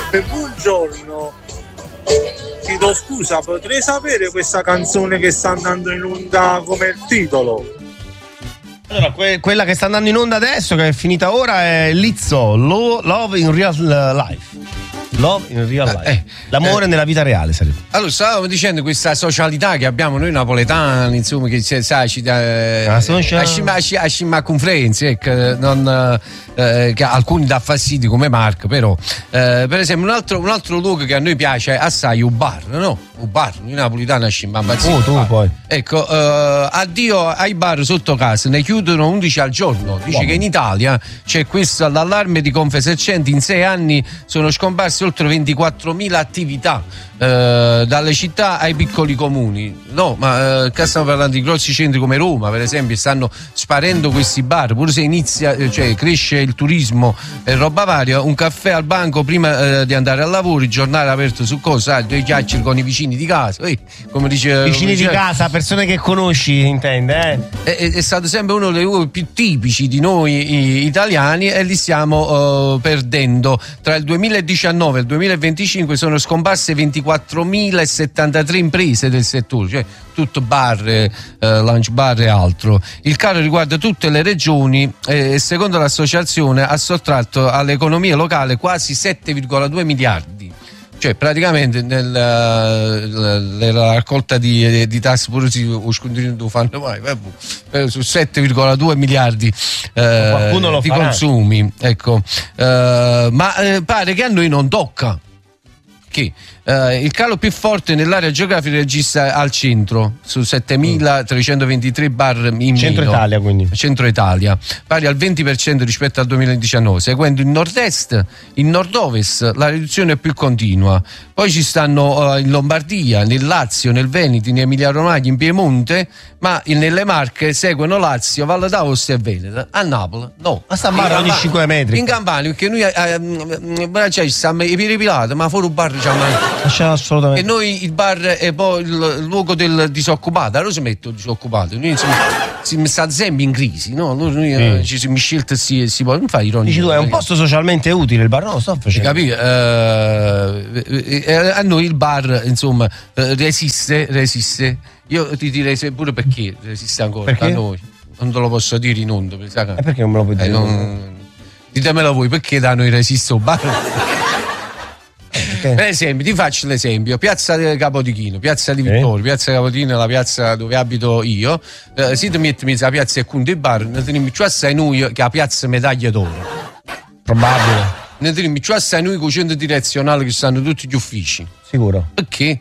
Per buongiorno, chiedo scusa, potrei sapere questa canzone che sta andando in onda come il titolo? Allora, quella che sta andando in onda adesso, che è finita ora, è Lizzo, Love in Real Life. Love in Real Life. L'amore nella vita reale sarebbe. Allora, stavamo dicendo questa socialità che abbiamo noi napoletani, insomma, che sai, a conferenze, ecco, che alcuni dà fastidio come Marco, però per esempio un altro luogo che a noi piace assai è un bar, no? Un bar, noi napolitani ascimma impazzito. Tu poi. Ecco, addio ai bar sotto casa, ne chiudono 11 al giorno. Dice che in Italia c'è questo allarme di Confesercenti, in 6 anni sono scomparse oltre 24.000 attività, dalle città ai piccoli comuni. No, ma stiamo parlando di grossi centri come Roma, per esempio, stanno sparendo questi bar, pure se cresce il turismo e roba varia, un caffè al banco prima di andare al lavoro, il giornale aperto su cosa, 2 chiacchiere con i vicini di casa, come dice vicini di casa, persone che conosci, intende, È stato sempre uno dei luoghi più tipici di noi italiani e li stiamo perdendo. Tra il 2019 e il 2025 sono scomparse 24.073 imprese del settore, cioè tutto bar, lunch bar e altro. Il calo riguarda tutte le regioni e secondo l'associazione ha sottratto all'economia locale quasi 7,2 miliardi. Cioè praticamente nella raccolta di tasse pure lo scondino non lo fanno mai, su 7,2 miliardi di consumi, ecco, ma pare che a noi non tocca. Che il calo più forte nell'area geografica registra al centro, su 7.323 bar in Centro meno. Italia, quindi. Centro Italia, pari al 20% rispetto al 2019, seguendo il nord-est, il nord-ovest la riduzione è più continua. Poi ci stanno in Lombardia, nel Lazio, nel Veneto, in Emilia-Romagna, in Piemonte, ma nelle Marche seguono Lazio, Valle d'Aosta e Veneto. A Napoli no. Ma sta bar ogni 5 metri. In Campania, perché noi ci stiamo i piedi pilati, ma fuori un bar diciamo. Assolutamente. E noi il bar è poi il luogo del disoccupato, allora si mette il disoccupato, noi si sta sempre in crisi, no? Noi ci siamo scelti si può non fare ironia. Dici tu, è un posto socialmente utile il bar, no? Sto facendo. Capito? A noi il bar, insomma, resiste. Io ti direi pure perché resiste ancora. Perché? A noi. Non te lo posso dire in onda. Perché non me lo puoi dire? Ditemelo voi, perché da noi resiste un bar? Per esempio, ti faccio l'esempio: Piazza Capodichino, Piazza di Vittorio, Piazza Capodichino è la piazza dove abito io. Se ti metti la piazza e conti il bar, ne teniamo più assai noi che la piazza Medaglia d'Oro. Probabile. Ne teniamo più assai noi con 100 direzionali che stanno tutti gli uffici. Sicuro? Perché?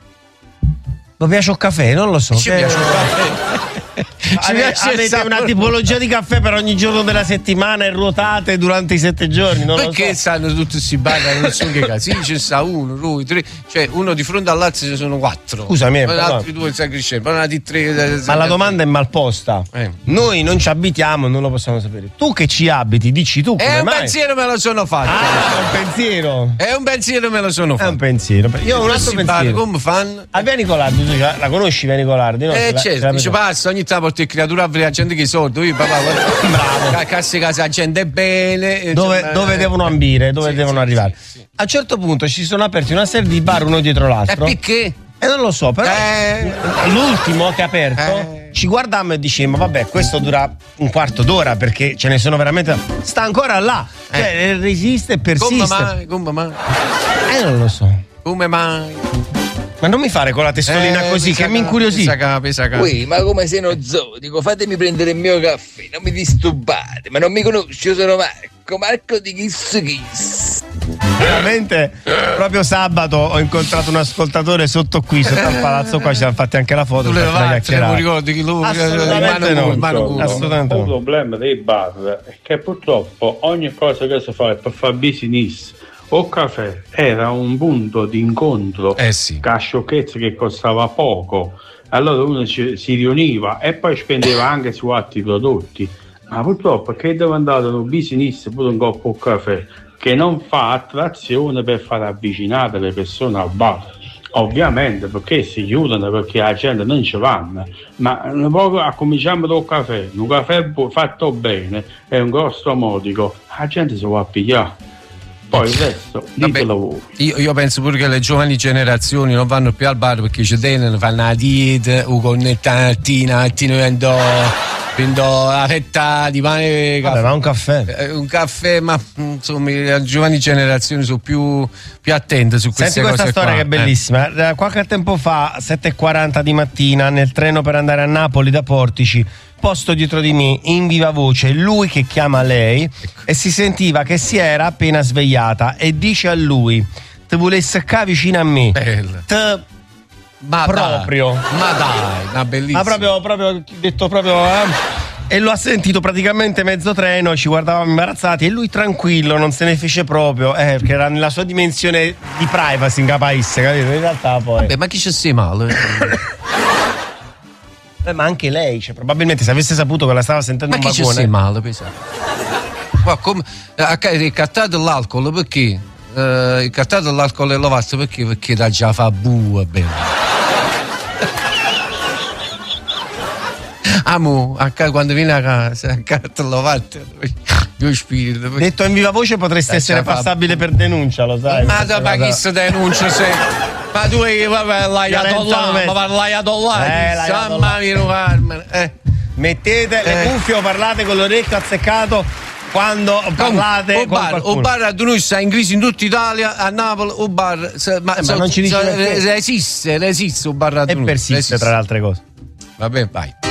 Mi piace un caffè, non lo so. Ci piace un caffè. Avete una tipologia di caffè per ogni giorno della settimana e ruotate durante i 7 giorni, non perché lo so. stanno tutti questi bar, non so che cazzo. Sì, c'è sta 1, 2, 3, cioè uno di fronte al Lazio ce ne sono 4. Scusami, poi altri 2 in San Cristiano, poi altri 3. Ma la domanda è mal posta. Noi non ci abitiamo, non lo possiamo sapere. Tu che ci abiti, dici tu come mai? Pensiero me lo sono fatto. È un pensiero. È un pensiero me lo sono fatto. È un pensiero. Io ho un altro pensiero. Come fanno? A Via Nicolardi, tu la conosci Via Nicolardi? No? Certo, dice passa ogni tanto porti il creatura a la gente che soldi. Io papà, bravo. Casse casa la gente è bene. Dove devono ambire, dove devono arrivare. Sì. A un certo punto ci sono aperti una serie di bar uno dietro l'altro. E perché? Non lo so, però l'ultimo che ha aperto ci guardammo e dicemmo vabbè, questo dura un quarto d'ora perché ce ne sono veramente. Sta ancora là, cioè resiste e persiste. Come mai? Non lo so. Come mai? Ma non mi fare con la testolina così che mi incuriosisce. Ui, ma come sei uno zoo? Dico, fatemi prendere il mio caffè, non mi disturbate, ma non mi conosci, io sono Marco di Kiss Kiss. Veramente, proprio sabato ho incontrato un ascoltatore sotto al palazzo qua, ci siamo fatti anche la foto. Non ricordi chi lo assolutamente no. Il problema dei bar è che purtroppo ogni cosa che si fa è per fare business. O caffè era un punto di incontro, ca sciocchezza che costava poco, allora uno si riuniva e poi spendeva anche su altri prodotti, ma purtroppo che deve andare un business pure un coppo di caffè che non fa attrazione per far avvicinare le persone al bar. Ovviamente perché si chiudono, perché la gente non ci vanno, ma un po' cominciamo dal caffè, un caffè fatto bene è un costo modico, la gente si va a pigliare. Poi il resto ditelo voi. Io penso pure che le giovani generazioni non vanno più al bar perché ci tengono, fanno la dieta, o connettattina, prendo la fetta di pane, ma un caffè, ma insomma le giovani generazioni sono più attente su queste cose. Senti questa storia che è bellissima. Qualche tempo fa, 7:40 di mattina, nel treno per andare a Napoli da Portici, posto dietro di me, in viva voce, lui che chiama lei, e si sentiva che si era appena svegliata e dice a lui: te volesse qua vicino a me. Ma proprio dai, ma dai, una bellissima. Ma proprio detto proprio e lo ha sentito praticamente mezzo treno, ci guardavamo imbarazzati e lui tranquillo, non se ne fece proprio, perché era nella sua dimensione di privacy incapace, capito? In realtà poi ma chi ci sei male? Ma anche lei, cioè, probabilmente se avesse saputo che la stava sentendo un vagone. Ma chi ci sei male, il cartato dell'alcol perché? Il cartato dell'alcol e l'ovasto perché da già fa bua bene. Amo, quando viene a casa, a carta l'ovasto, due spiriti. Detto in viva voce potresti essere passabile per denuncia, lo sai. Ma chi si denuncia se... Ma tu l'hai mettete le cuffie o parlate con l'orecchio azzeccato quando parlate con qualcuno. Un bar a noi sta in crisi in tutta Italia, a Napoli un bar ma non ci dice esiste un bar a noi. E persiste tra le altre cose. Vabbè, vai.